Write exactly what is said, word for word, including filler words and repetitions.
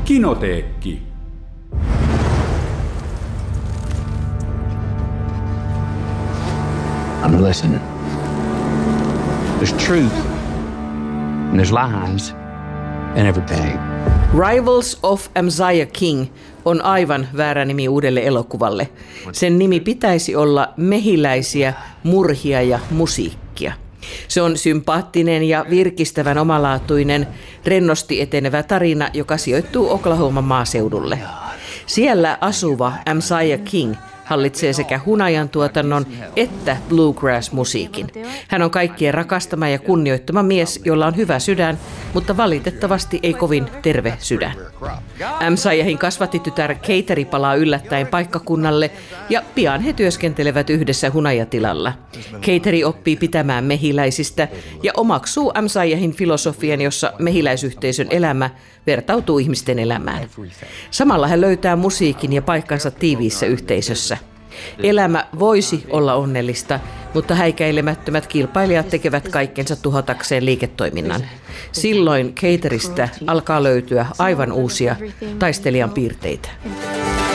Kinoteekki. I'm listening. There's truth, and there's lies in everything. Rivals of Amaziah King on aivan väärä nimi uudelle elokuvalle. Sen nimi pitäisi olla Mehiläisiä, murhia ja musiikkia. Se on sympaattinen ja virkistävän omalaatuinen, rennosti etenevä tarina, joka sijoittuu Oklahoman maaseudulle. Siellä asuva Amaziah King hallitsee sekä hunajan tuotannon että bluegrass-musiikin. Hän on kaikkien rakastama ja kunnioittama mies, jolla on hyvä sydän, mutta valitettavasti ei kovin terve sydän. Amaziahin kasvattitytär Kateri palaa yllättäen paikkakunnalle ja pian he työskentelevät yhdessä hunajatilalla. Kateri oppii pitämään mehiläisistä ja omaksuu Amaziahin filosofian, jossa mehiläisyhteisön elämä vertautuu ihmisten elämään. Samalla hän löytää musiikin ja paikkansa tiiviissä yhteisössä. Elämä voisi olla onnellista, mutta häikäilemättömät kilpailijat tekevät kaikkensa tuhotakseen liiketoiminnan. Silloin Kateristä alkaa löytyä aivan uusia taistelijan piirteitä.